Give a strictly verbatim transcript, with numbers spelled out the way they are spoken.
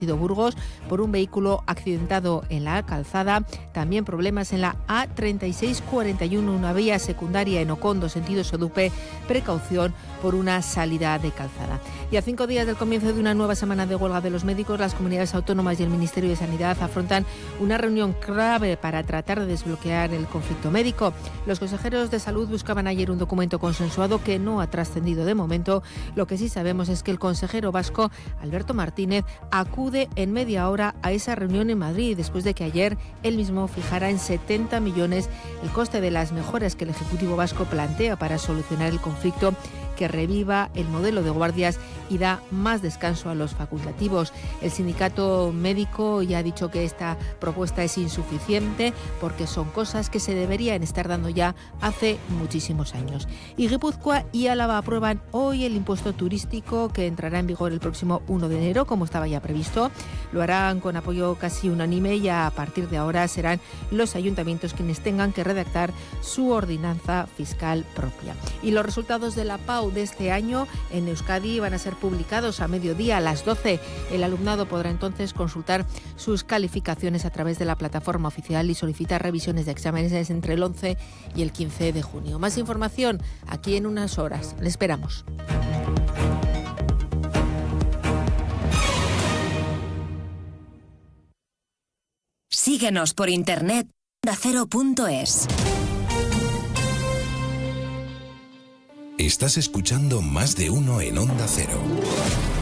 Burgos por un vehículo accidentado en la calzada. También problemas en la A treinta y seis cuarenta y uno, una vía secundaria en Ocondo, sentido Sodupe. Precaución por una salida de calzada. Y a cinco días del comienzo de una nueva semana de huelga de los médicos, las comunidades autónomas y el Ministerio de Sanidad afrontan una reunión clave para tratar de desbloquear el conflicto médico. Los consejeros de salud buscaban ayer un documento consensuado que no ha trascendido de momento. Lo que sí sabemos es que el consejero vasco, Alberto Martínez, acude en media hora a esa reunión en Madrid, después de que ayer él mismo fijara en setenta millones el coste de las mejoras que el Ejecutivo vasco plantea para solucionar el conflicto, que reviva el modelo de guardias y da más descanso a los facultativos. El sindicato médico ya ha dicho que esta propuesta es insuficiente porque son cosas que se deberían estar dando ya hace muchísimos años. Y Guipúzcoa y Álava aprueban hoy el impuesto turístico que entrará en vigor el próximo uno de enero, como estaba ya previsto. Lo harán con apoyo casi unánime y a partir de ahora serán los ayuntamientos quienes tengan que redactar su ordenanza fiscal propia. Y los resultados de la P A U de este año en Euskadi van a ser publicados a mediodía, a las doce. El alumnado podrá entonces consultar sus calificaciones a través de la plataforma oficial y solicitar revisiones de exámenes entre el once y el quince de junio. Más información aquí en unas horas. Le esperamos. Síguenos por internet onda cero punto es. Estás escuchando Más de Uno en Onda Cero.